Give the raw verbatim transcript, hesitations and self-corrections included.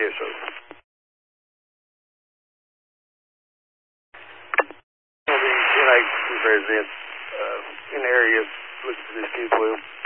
Yes, sir. The N I residents uh, in the area looking for this kid well.